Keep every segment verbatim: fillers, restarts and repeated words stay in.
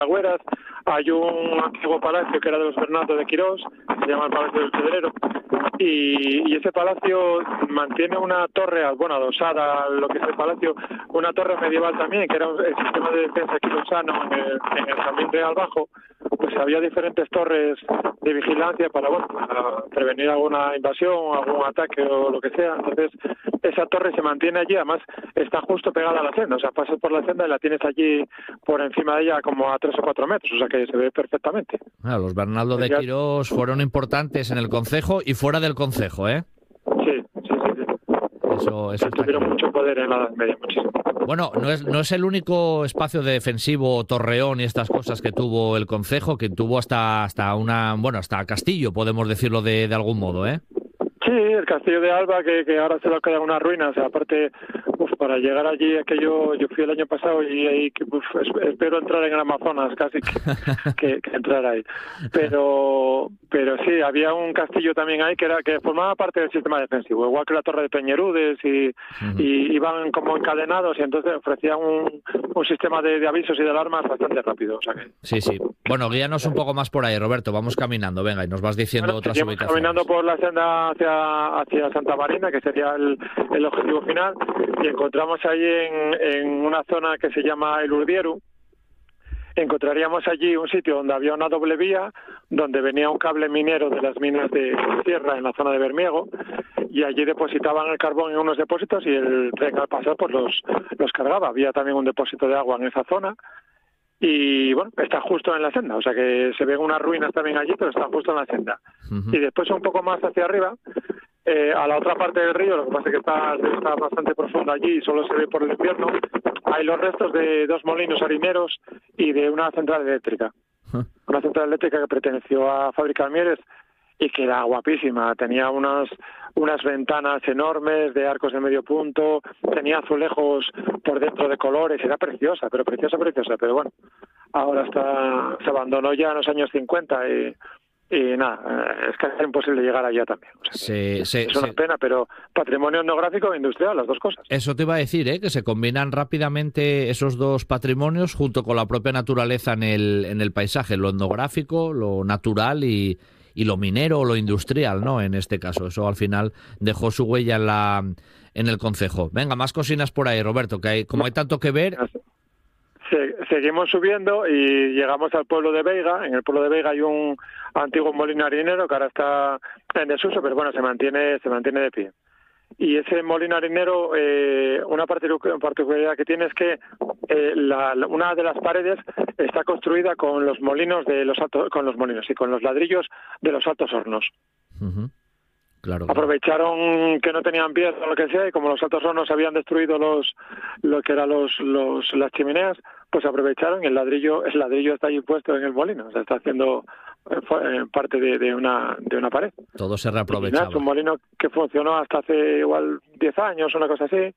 Agüeras hay un antiguo palacio que era de los Bernardo de Quirós, se llama el Palacio del Pedrero, y, y ese palacio mantiene una torre, bueno, adosada a lo que es el palacio, una torre medieval también, que era el sistema de defensa quirosano en el, en el Jardín Real Bajo. Pues había diferentes torres de vigilancia para, bueno, para prevenir alguna invasión, algún ataque o lo que sea. Entonces, esa torre se mantiene allí, además está justo pegada a la senda, o sea, pasas por la senda y la tienes allí por encima de ella como a tres o cuatro metros, o sea que se ve perfectamente. Ah, los Bernardo de Quirós fueron importantes en el concejo y fuera del concejo, ¿eh? Sí, sí, sí. sí. Eso, eso tuvieron claro. mucho poder en la Edad Media, muchísimo. Bueno, no es, no es el único espacio defensivo, torreón y estas cosas que tuvo el concejo, que tuvo hasta hasta una, bueno, hasta Castillo, podemos decirlo de, de algún modo, ¿eh? Sí, el castillo de Alba, que, que ahora se le quedan unas ruinas, aparte, uf, para llegar allí, es que yo, yo fui el año pasado y, y uf, espero entrar en el Amazonas casi que, que, que entrar ahí. Pero pero sí, había un castillo también ahí que era que formaba parte del sistema defensivo, igual que la Torre de Peñerudes, y, uh-huh. y iban como encadenados y entonces ofrecían un, un sistema de, de avisos y de alarmas bastante rápido. O sea que... Sí, sí. Bueno, guíanos un poco más por ahí, Roberto, vamos caminando, venga, y nos vas diciendo bueno, otras ubicaciones. Caminando por la senda hacia hacia Santa Marina, que sería el, el objetivo final, y encontramos ahí en, en una zona que se llama el Urdieru, encontraríamos allí un sitio donde había una doble vía, donde venía un cable minero de las minas de Sierra en la zona de Bermiego, y allí depositaban el carbón en unos depósitos y el tren al pasar pues los, los cargaba. Había también un depósito de agua en esa zona, y bueno, está justo en la senda, o sea que se ven unas ruinas también allí, pero está justo en la senda. Uh-huh. Y después un poco más hacia arriba, eh, a la otra parte del río, lo que pasa es que está, está bastante profundo allí y solo se ve por el invierno, hay los restos de dos molinos harineros y de una central eléctrica. Uh-huh. Una central eléctrica que perteneció a Fábrica de Mieres y que era guapísima, tenía unas unas ventanas enormes de arcos de medio punto, tenía azulejos por dentro de colores, era preciosa, pero preciosa, preciosa, pero bueno, ahora está se abandonó ya en los años cincuenta y, y nada, es casi imposible llegar allá también. O sea, se, se, es una se... pena, pero patrimonio etnográfico e industrial, las dos cosas. Eso te iba a decir, ¿eh? Que se combinan rápidamente esos dos patrimonios junto con la propia naturaleza en el, en el paisaje, lo etnográfico, lo natural y... y lo minero o lo industrial, ¿no? En este caso, eso al final dejó su huella en la en el concejo. Venga, más cocinas por ahí, Roberto, que hay, como hay tanto que ver. Seguimos subiendo y llegamos al pueblo de Veiga. En el pueblo de Veiga hay un antiguo molino harinero que ahora está en desuso, pero bueno, se mantiene se mantiene de pie. Y ese molino harinero, eh, una particularidad que tiene es que eh, la, la, una de las paredes está construida con los molinos de los altos, con los molinos y con los ladrillos de los Altos Hornos. Uh-huh. Claro, aprovecharon claro. que no tenían piedra o lo que sea, y como los Altos Hornos habían destruido los lo que eran los, los las chimeneas, pues aprovecharon y el ladrillo el ladrillo está ahí puesto en el molino, o sea, está haciendo eh, parte de, de una de una pared. Todo se reaprovechaba. Es un molino que funcionó hasta hace igual diez años, una cosa así,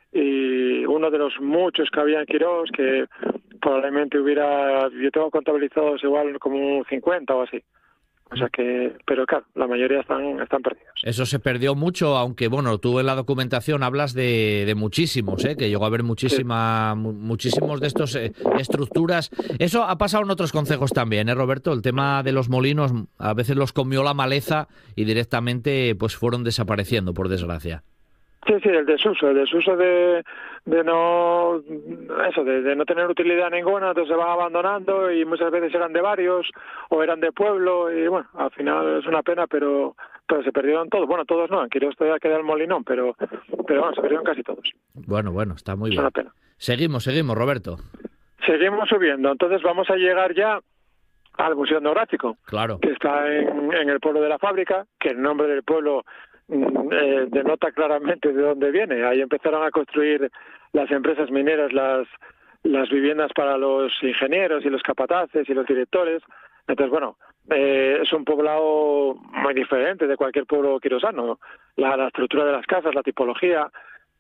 y uno de los muchos que había en Quirós, que probablemente hubiera, yo tengo contabilizados igual como cincuenta o así. O sea que, pero claro, la mayoría están están perdidos. Eso se perdió mucho, aunque bueno, tú en la documentación hablas de, de muchísimos, ¿eh? Que llegó a haber muchísima, sí. mu- muchísimos de estos eh, estructuras. Eso ha pasado en otros concejos también, ¿eh, Roberto? El tema de los molinos, a veces los comió la maleza y directamente pues fueron desapareciendo, por desgracia. Sí, sí, el desuso, el desuso de, de no eso, de, de no tener utilidad ninguna, entonces se van abandonando y muchas veces eran de varios o eran de pueblo y bueno, al final es una pena, pero pero se perdieron todos, bueno, todos no, en Quirós todavía queda el molinón, pero pero bueno, se perdieron casi todos. Bueno, bueno, está muy es bien. Una pena. Seguimos, seguimos, Roberto. Seguimos subiendo, entonces vamos a llegar ya al Museo Etnográfico, claro. que está en, en el pueblo de la Fábrica, que el nombre del pueblo Eh, denota claramente de dónde viene. Ahí empezaron a construir las empresas mineras, las las viviendas para los ingenieros y los capataces y los directores. Entonces, bueno, eh, es un poblado muy diferente de cualquier pueblo quirosano. La, la estructura de las casas, la tipología,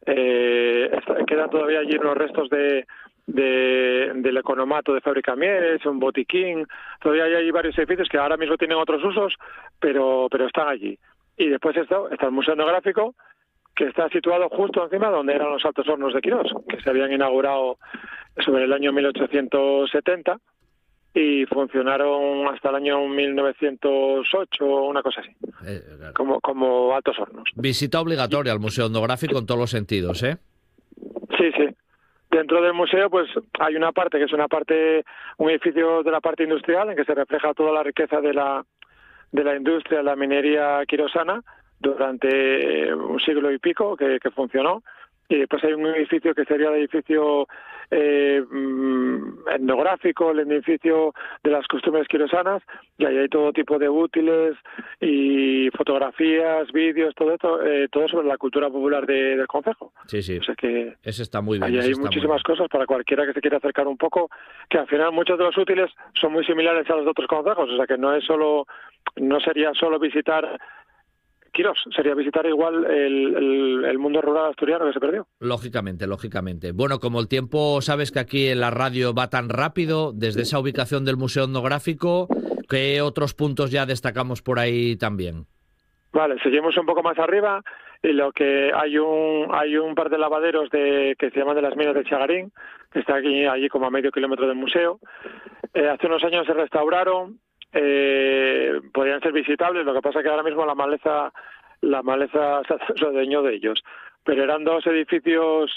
eh, está, quedan todavía allí unos restos de de del economato de Fábrica Mieres, un botiquín. Todavía hay varios edificios que ahora mismo tienen otros usos, pero pero están allí. Y después está, está el Museo Etnográfico, que está situado justo encima donde eran los Altos Hornos de Quirós, que se habían inaugurado sobre el año mil ochocientos setenta. y funcionaron hasta el año mil novecientos ocho, una cosa así, eh, claro. como, como altos hornos. Visita obligatoria al Museo Etnográfico en todos los sentidos, ¿eh? Sí, sí. Dentro del museo pues hay una parte que es una parte, un edificio de la parte industrial en que se refleja toda la riqueza de la, de la industria, la minería quirosana durante un siglo y pico que, que funcionó. Y después hay un edificio que sería el edificio eh, etnográfico, el edificio de las costumbres quirosanas, y ahí hay todo tipo de útiles y fotografías, vídeos, todo esto, eh, todo sobre la cultura popular de, del concejo. Sí, sí. O sea que ese está muy bien. Ahí hay muchísimas cosas para cualquiera que se quiera acercar un poco, que al final muchos de los útiles son muy similares a los de otros concejos, o sea que no es solo, no sería solo visitar Quirós, sería visitar igual el, el, el mundo rural asturiano que se perdió. Lógicamente, lógicamente. Bueno, como el tiempo, sabes que aquí en la radio va tan rápido, desde esa ubicación del Museo Etnográfico, ¿qué otros puntos ya destacamos por ahí también? Vale, seguimos un poco más arriba y lo que hay un hay un par de lavaderos de que se llaman de las minas de Chagarín, que está aquí allí como a medio kilómetro del museo. Eh, hace unos años se restauraron. Eh, podrían ser visitables, lo que pasa que ahora mismo la maleza la maleza se adueñó de ellos, pero eran dos edificios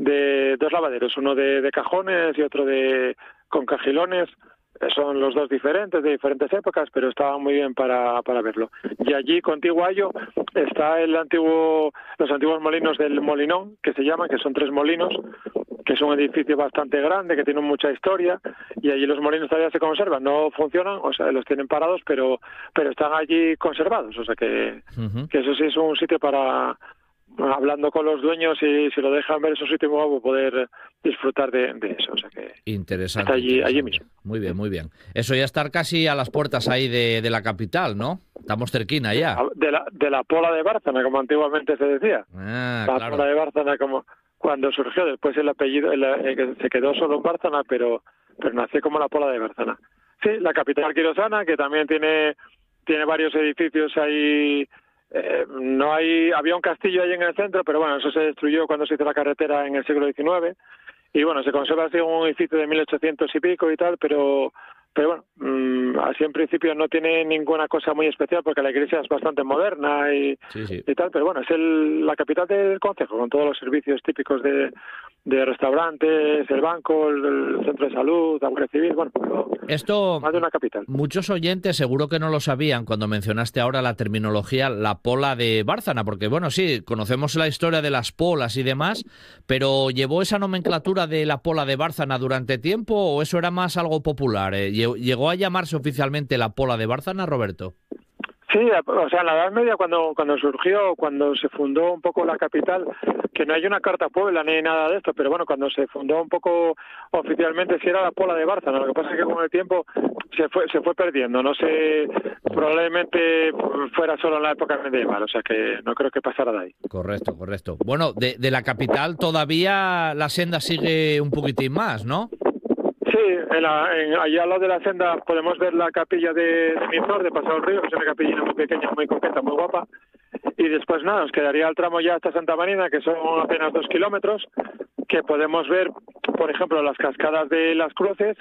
de dos lavaderos, uno de, de cajones y otro de con cajilones. Son los dos diferentes, de diferentes épocas, pero estaban muy bien para, para verlo. Y allí, contiguo a ello, está el antiguo, los antiguos molinos del Molinón, que se llaman, que son tres molinos, que es un edificio bastante grande, que tiene mucha historia, y allí los molinos todavía se conservan, no funcionan, o sea, los tienen parados, pero pero están allí conservados, o sea que, uh-huh. que eso sí es un sitio para, hablando con los dueños y si lo dejan ver esos sitios nuevos, poder disfrutar de, de eso, o sea que interesante, está allí, interesante. allí mismo. Muy bien, muy bien. Eso ya estar casi a las puertas ahí de, de la capital, ¿no? Estamos cerquina ya. De la, de la Pola de Bárcena, como antiguamente se decía. Ah, la claro. Pola de Bárcena, como cuando surgió, después el apellido, el, el, se quedó solo en Bárcena, pero, pero nació como la Pola de Bárcena. Sí, la capital quirosana, que también tiene, tiene varios edificios ahí. Eh, no hay, había un castillo ahí en el centro, pero bueno, eso se destruyó cuando se hizo la carretera en el siglo diecinueve. Y bueno, se conserva así un edificio de mil ochocientos y pico y tal, pero pero bueno, mmm, así en principio no tiene ninguna cosa muy especial porque la iglesia es bastante moderna y, sí, sí. y tal, pero bueno, es el, la capital del concejo, con todos los servicios típicos de, de restaurantes, el banco, el, el centro de salud, la Guardia Civil, bueno, esto más de una capital. Muchos oyentes seguro que no lo sabían cuando mencionaste ahora la terminología, la Pola de Bárcena, porque bueno, sí, conocemos la historia de las polas y demás, pero ¿llevó esa nomenclatura de la Pola de Bárcena durante tiempo o eso era más algo popular? ¿Eh? ¿Llegó a llamarse oficialmente la Pola de Bárcena, Roberto? Sí, o sea, en la Edad Media, cuando cuando surgió, cuando se fundó un poco la capital, que no hay una carta Puebla ni nada de esto, pero bueno, cuando se fundó un poco oficialmente, sí era la Pola de Bárcena. Lo que pasa es que con el tiempo se fue se fue perdiendo. No sé, probablemente fuera solo en la época medieval, o sea que no creo que pasara de ahí. Correcto, correcto. Bueno, de, de la capital todavía la senda sigue un poquitín más, ¿no? Sí, en la, en, allá al lado de la senda podemos ver la capilla de, de Mizor, de Pasado el Río, que es una capillina muy pequeña, muy coqueta, muy guapa. Y después nada, nos quedaría el tramo ya hasta Santa Marina, que son apenas dos kilómetros, que podemos ver, por ejemplo, las cascadas de Las Cruces,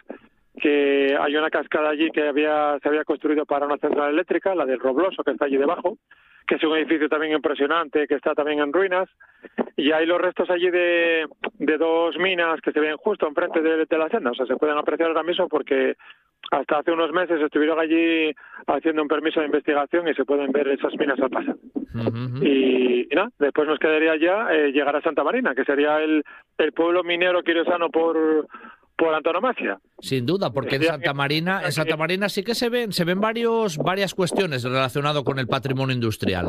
que hay una cascada allí que había se había construido para una central eléctrica, la del Robloso, que está allí debajo, que es un edificio también impresionante, que está también en ruinas, y hay los restos allí de, de dos minas que se ven justo enfrente de, de la senda, o sea, se pueden apreciar ahora mismo porque hasta hace unos meses estuvieron allí haciendo un permiso de investigación y se pueden ver esas minas al pasar. Uh-huh. Y, y nada, después nos quedaría ya eh, llegar a Santa Marina, que sería el, el pueblo minero quirosano por... por antonomasia. Sin duda, porque en Santa Marina, en Santa Marina sí que se ven, se ven varios, varias cuestiones relacionadas con el patrimonio industrial.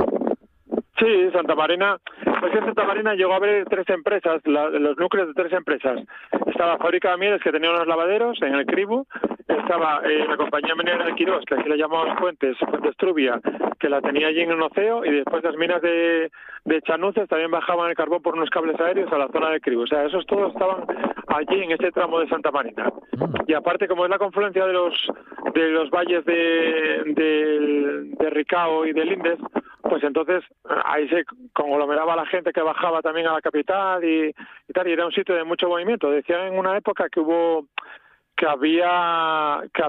Sí, Santa Marina, pues en Santa Marina llegó a haber tres empresas, la, los núcleos de tres empresas. Estaba la fábrica de mieles, que tenía unos lavaderos en el Cribu, estaba eh, la compañía minera de Quirós, que aquí la llamamos Fuentes, Fuentes Trubia, que la tenía allí en el Noceo, y después las minas de, de Chanuces también bajaban el carbón por unos cables aéreos a la zona del Cribu. O sea, esos todos estaban allí en ese tramo de Santa Marina. Y aparte, como es la confluencia de los de los valles de, de, de Ricao y de Lindes, pues entonces ahí se conglomeraba la gente que bajaba también a la capital y, y tal, y era un sitio de mucho movimiento. Decían en una época que hubo que había que